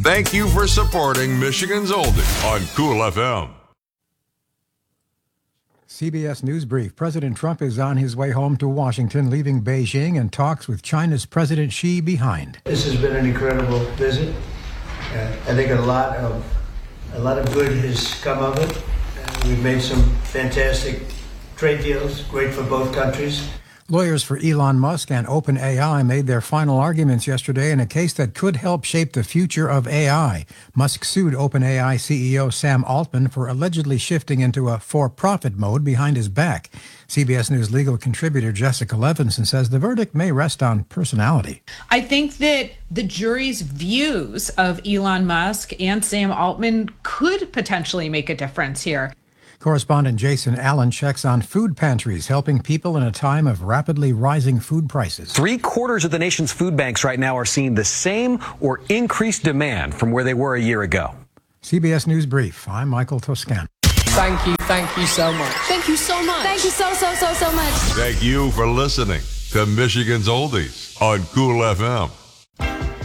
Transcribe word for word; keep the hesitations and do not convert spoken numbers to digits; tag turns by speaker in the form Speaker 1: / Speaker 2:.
Speaker 1: Thank you for supporting Michigan's Oldie on Cool F M.
Speaker 2: C B S News Brief. President Trump is on his way home to Washington, leaving Beijing and talks with China's President Xi behind.
Speaker 3: This has been an incredible visit. Uh, I think a lot of a lot of good has come of it. Uh, we've made some fantastic trade deals, great for both countries.
Speaker 2: Lawyers for Elon Musk and OpenAI made their final arguments yesterday in a case that could help shape the future of A I. Musk sued OpenAI C E O Sam Altman for allegedly shifting into a for-profit mode behind his back. C B S News legal contributor Jessica Levinson says the verdict may rest on personality.
Speaker 4: I think that the jury's views of Elon Musk and Sam Altman could potentially make a difference here.
Speaker 2: Correspondent Jason Allen checks on food pantries, helping people in a time of rapidly rising food prices.
Speaker 5: Three quarters of the nation's food banks right now are seeing the same or increased demand from where they were a year ago.
Speaker 2: C B S News Brief. I'm Michael Toscano.
Speaker 6: Thank you. Thank you so much.
Speaker 7: Thank you so much. Thank you so, so, so, so much.
Speaker 1: Thank you for listening to Michigan's Oldies on Cool F M.